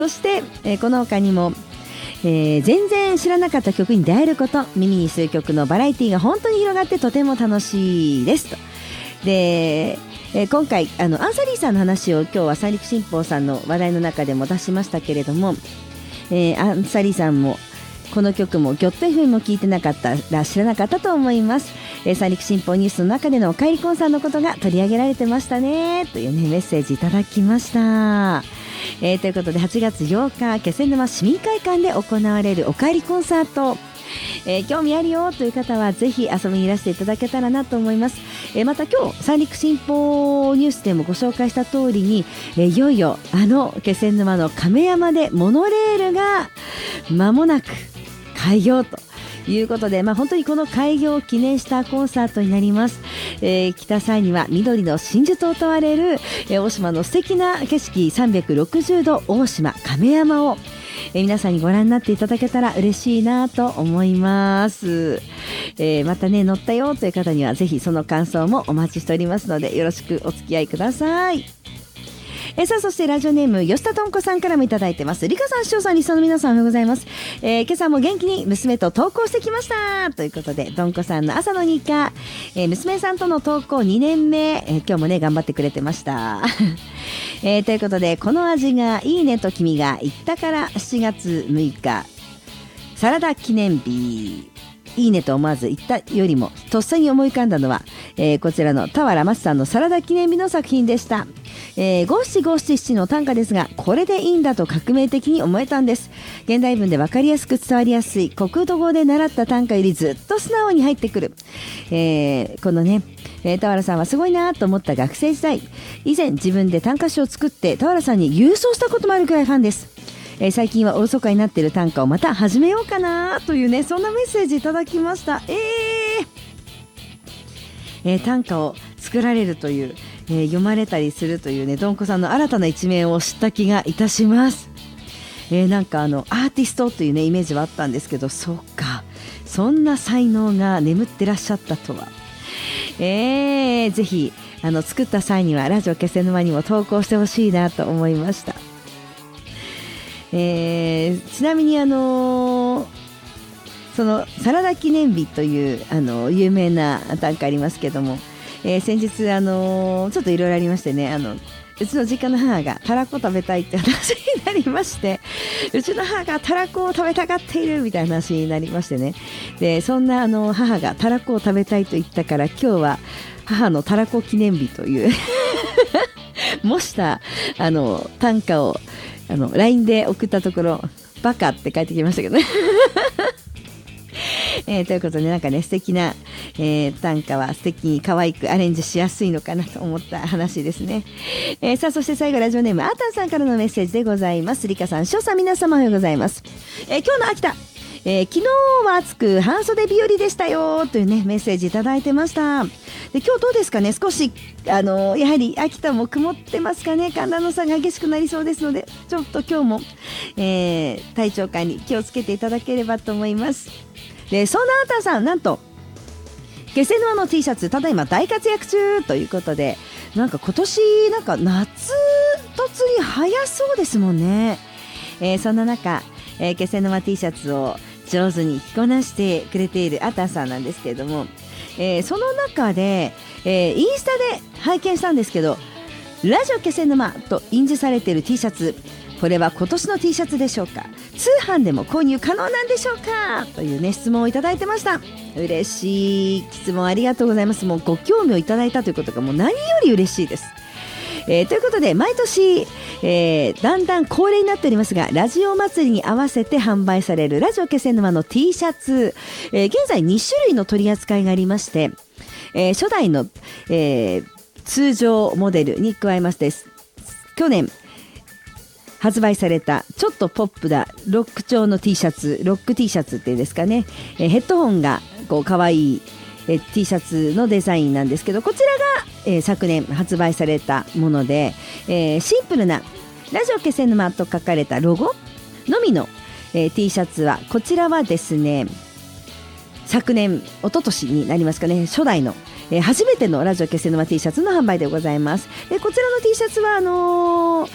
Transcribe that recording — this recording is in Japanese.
そして、この他にも、全然知らなかった曲に出会えること、耳にする曲のバラエティが本当に広がってとても楽しいですと。で、今回アンサリーさんの話を今日は三陸新報さんの話題の中でも出しましたけれども、アンサリーさんもこの曲もギョッと FM も聞いてなかったら知らなかったと思います。三陸新報ニュースの中でのおかえりコンさんのことが取り上げられてましたねというねメッセージいただきました。ということで8月8日気仙沼市民会館で行われるおかえりコンサート、興味あるよという方はぜひ遊びにいらしていただけたらなと思います。また今日三陸新報ニュースでもご紹介した通りに、いよいよ気仙沼の亀山でモノレールが間もなく開業ということで、本当にこの開業を記念したコンサートになります。来た際には緑の真珠と問われる、大島の素敵な景色360度大島亀山を、皆さんにご覧になっていただけたら嬉しいなと思います。またね乗ったよという方にはぜひその感想もお待ちしておりますのでよろしくお付き合いください。さあそしてラジオネーム吉田とんこさんからもいただいてます。リカさん、しょうさん、リスナーの皆さんおはようございます。今朝も元気に娘と登校してきましたということで、とんこさんの朝の日課、娘さんとの登校2年目、今日もね頑張ってくれてましたということで、この味がいいねと君が言ったから7月6日サラダ記念日、いいねと思わず言ったよりもとっさに思い浮かんだのは、こちらの俵真嗣さんのサラダ記念日の作品でした。五七五七七の短歌ですが、これでいいんだと革命的に思えたんです。現代文で分かりやすく伝わりやすい国土語で習った短歌よりずっと素直に入ってくる、このね俵さんはすごいなと思った学生時代、以前自分で短歌集を作って俵さんに郵送したこともあるくらいファンです。最近はおろそかになっている短歌をまた始めようかなというね、そんなメッセージいただきました。短歌を作られるという、読まれたりするというね、どんこさんの新たな一面を知った気がいたします。なんかアーティストというねイメージはあったんですけど、そうか、そんな才能が眠ってらっしゃったとは。ぜひ作った際にはラジオ気仙沼にも投稿してほしいなと思いました。ちなみにそのサラダ記念日という有名な短歌ありますけども、先日ちょっといろいろありましてね、うちの実家の母がたらこ食べたいって話になりまして、うちの母がたらこを食べたがっているみたいな話になりましてね。でそんな母がたらこを食べたいと言ったから、今日は母のたらこ記念日という模した短歌をLINE で送ったところ、バカって返ってきましたけどねということで、なんかね素敵な、短歌は素敵に可愛くアレンジしやすいのかなと思った話ですね。さあそして最後、ラジオネームあーたんさんからのメッセージでございます。リカさん、しょうさん、皆様おはようございます。今日の秋田、昨日は暑く半袖日和でしたよというねメッセージいただいてました。で今日どうですかね、少しやはり秋田も曇ってますかね。寒暖の差が激しくなりそうですので、ちょっと今日も、体調管理気をつけていただければと思います。でそんなあーたんさん、なんと気仙沼の T シャツただいま大活躍中ということで、なんか今年なんか夏突に早そうですもんね。そんな中、気仙沼 T シャツを上手に着こなしてくれているあーたんさんなんですけれども、その中で、インスタで拝見したんですけど、ラジオ気仙沼と印字されている T シャツ、これは今年の T シャツでしょうか、通販でも購入可能なんでしょうかというね質問をいただいてました。嬉しい質問ありがとうございます。もうご興味をいただいたということがもう何より嬉しいです。ということで毎年、だんだん恒例になっておりますが、ラジオ祭りに合わせて販売されるラジオ気仙沼の T シャツ、現在2種類の取り扱いがありまして、初代の、通常モデルに加えまして、去年発売されたちょっとポップなロック調の T シャツ、ロック T シャツっていうんですかね、ヘッドホンがこう可愛いT シャツのデザインなんですけど、こちらが、昨年発売されたもので、シンプルなラジオ気仙沼と書かれたロゴのみの、T シャツは、こちらはですね昨年一昨年になりますかね、初代の、初めてのラジオ気仙沼 T シャツの販売でございます。でこちらの T シャツは